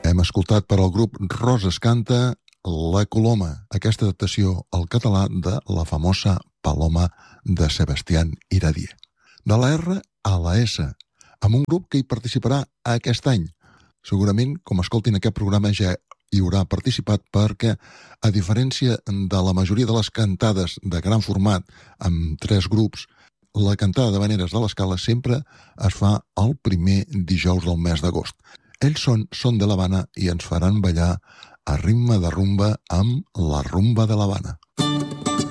Hem escoltat per al grup Roses Canta La Coloma, aquesta adaptació al català de la famosa Paloma de Sebastián Iradier. De la R a la S, amb un grup que hi participarà aquest any. Segurament, com escoltin aquest programa, ja hi haurà participat perquè, a diferència de la majoria de les cantades de gran format amb 3 grups, la cantada d'Havaneres de l'Escala sempre es fa el primer dijous del mes d'agost. Ells són de l'Havana i ens faran ballar a ritme de rumba amb la rumba de l'Havana.